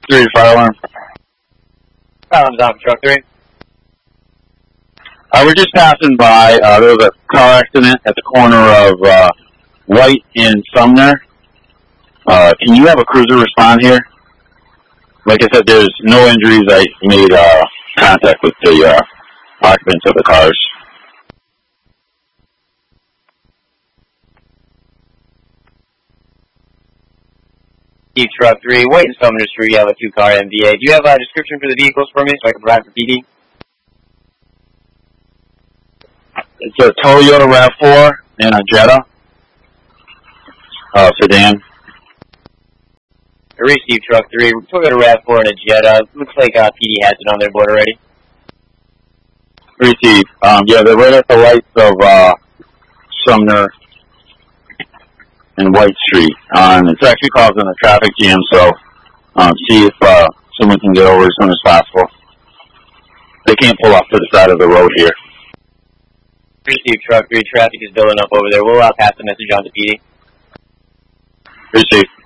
3, fire alarm. Alarm's on, truck 3. We're just passing by. There was a car accident at the corner of White and Sumner. Can you have a cruiser respond here? Like I said, there's no injuries. I made contact with the occupants of the cars. Steve, truck 3, White and Sumner Street, yellow 2-car MVA. Do you have a description for the vehicles for me so I can provide for PD? It's a Toyota RAV4 and a Jetta sedan. I received truck 3, Toyota RAV4 and a Jetta. Looks like PD has it on their board already. Received. Yeah, they're right at the lights of Sumner and White Street. It's actually causing a traffic jam, so see if someone can get over as soon as possible. They can't pull off to the side of the road here. Received truck 3, traffic is building up over there. We'll pass the message on to PD. Received.